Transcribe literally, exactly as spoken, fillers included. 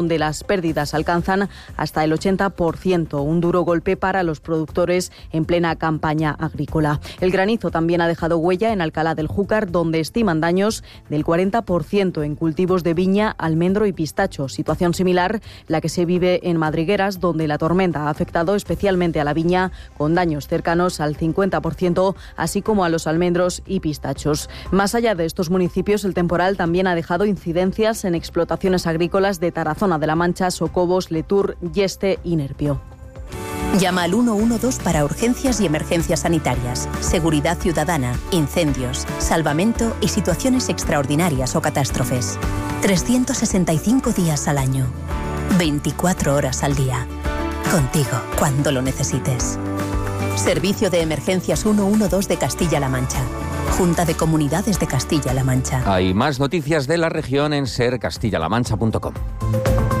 donde las pérdidas alcanzan hasta el ochenta por ciento, un duro golpe para los productores en plena campaña agrícola. El granizo también ha dejado huella en Alcalá del Júcar, donde estiman daños del cuarenta por ciento en cultivos de viña, almendro y pistacho. Situación similar la que se vive en Madrigueras, donde la tormenta ha afectado especialmente a la viña, con daños cercanos al cincuenta por ciento, así como a los almendros y pistachos. Más allá de estos municipios, el temporal también ha dejado incidencias en explotaciones agrícolas de Tarazona de la Mancha, Socobos, Letur, Yeste y Nerpio. Llama al uno uno dos para urgencias y emergencias sanitarias, seguridad ciudadana, incendios, salvamento y situaciones extraordinarias o catástrofes. trescientos sesenta y cinco días al año, veinticuatro horas al día. Contigo, cuando lo necesites. Servicio de Emergencias uno uno dos de Castilla-La Mancha. Junta de Comunidades de Castilla-La Mancha. Hay más noticias de la región en ser castilla la mancha punto com.